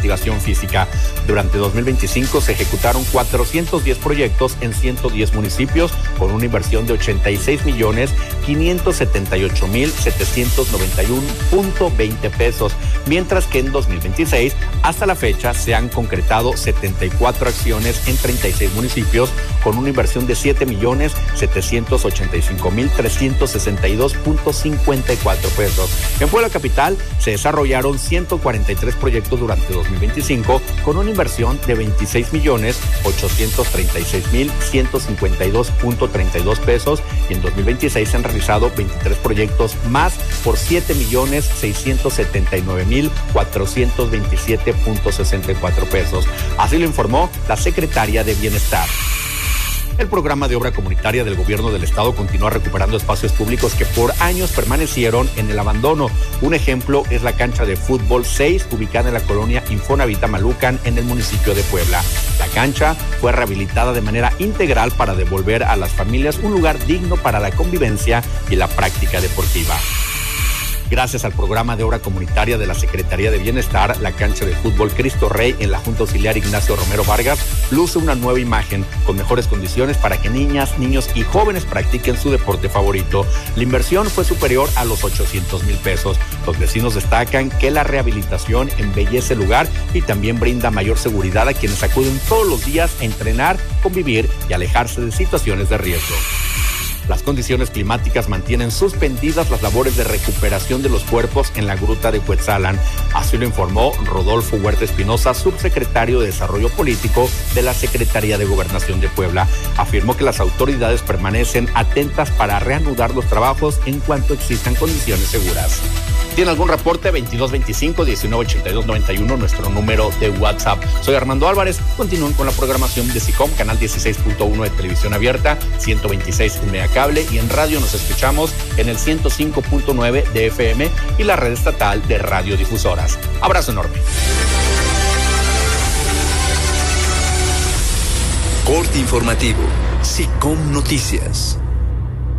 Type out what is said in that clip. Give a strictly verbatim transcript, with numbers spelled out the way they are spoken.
activación física. Durante dos mil veinticinco se ejecutaron cuatrocientos diez proyectos en ciento diez municipios con una inversión de ochenta y seis millones quinientos setenta y ocho mil setecientos noventa y uno punto veinte pesos, mientras que en dos mil veintiséis hasta la fecha se han concretado setenta y cuatro acciones en treinta y seis municipios con una inversión de siete millones setecientos ochenta y cinco mil trescientos sesenta y dos punto cincuenta y cuatro pesos. En Puebla Capital se desarrollaron ciento cuarenta y tres proyectos durante dos mil veinticinco con una inversión de veintiséis millones ochocientos treinta y seis mil ciento cincuenta y dos punto treinta y dos pesos y en dos mil veintiséis se han realizado veintitrés proyectos más por siete millones seiscientos setenta y nueve mil cuatrocientos veintisiete punto sesenta y cuatro pesos. Así lo informó la secretaria de Bienestar. El programa de obra comunitaria del gobierno del estado continúa recuperando espacios públicos que por años permanecieron en el abandono. Un ejemplo es la cancha de fútbol seis, ubicada en la colonia Infonavit Amalucan, en el municipio de Puebla. La cancha fue rehabilitada de manera integral para devolver a las familias un lugar digno para la convivencia y la práctica deportiva. Gracias al programa de obra comunitaria de la Secretaría de Bienestar, la cancha de fútbol Cristo Rey en la Junta Auxiliar Ignacio Romero Vargas luce una nueva imagen con mejores condiciones para que niñas, niños y jóvenes practiquen su deporte favorito. La inversión fue superior a los ochocientos mil pesos. Los vecinos destacan que la rehabilitación embellece el lugar y también brinda mayor seguridad a quienes acuden todos los días a entrenar, convivir y alejarse de situaciones de riesgo. Las condiciones climáticas mantienen suspendidas las labores de recuperación de los cuerpos en la gruta de Cuetzalan. Así lo informó Rodolfo Huerta Espinosa, subsecretario de Desarrollo Político de la Secretaría de Gobernación de Puebla. Afirmó que las autoridades permanecen atentas para reanudar los trabajos en cuanto existan condiciones seguras. ¿Tiene algún reporte? veintidós veinticinco diecinueve ochenta y dos noventa y uno, nuestro número de WhatsApp. Soy Armando Álvarez. Continúen con la programación de SICOM, canal dieciséis punto uno de televisión abierta, ciento veintiséis en Megacable, y en radio nos escuchamos en el ciento cinco punto nueve de F M y la red estatal de radiodifusoras. Abrazo enorme. Corte informativo. SICOM Noticias.